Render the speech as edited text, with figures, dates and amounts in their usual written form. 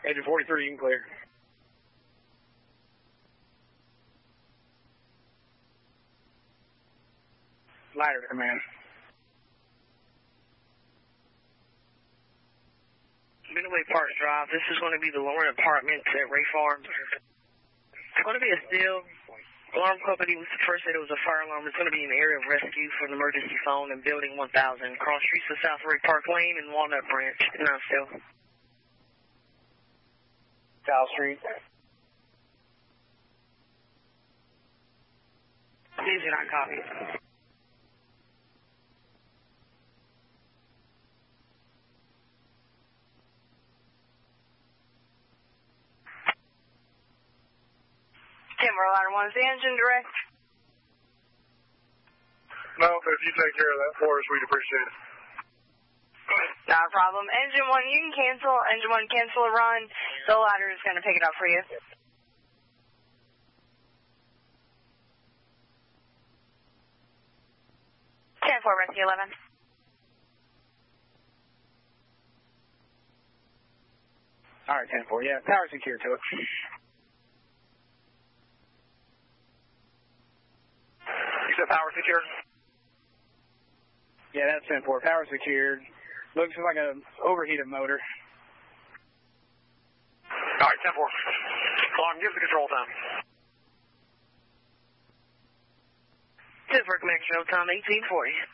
Agent 43, you can clear. Ladder to command. Midway Park Drive, this is going to be the Lauren Apartments at Ray Farms. It's going to be a still. Alarm company was first said it was a fire alarm. It's going to be an area of rescue for an emergency phone in Building 1000, cross streets of South Ray Park Lane and Walnut Branch in Knoxville. South Street. Easy, not copy. Timber Ladder 1, is the engine direct? No, but if you take care of that for us, we'd appreciate it. Not a problem. Engine 1, you can cancel. Engine 1, cancel a run. The ladder is going to pick it up for you. 10-4, rescue 11. All right, 10-4. Yeah, power secure to it. You said power secure? Yeah, that's 10-4. Power secured. Looks like an overheated motor. All right, 10-4. Alarm, give us the control time. 10-4, Commander, show time 1840.